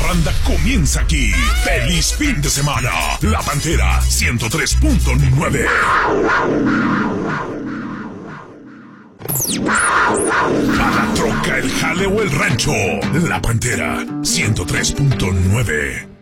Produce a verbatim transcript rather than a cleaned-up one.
parranda comienza aquí. ¡Feliz fin de semana! La Pantera ciento tres punto nueve. A la troca, el jale o el rancho. La Pantera ciento tres punto nueve.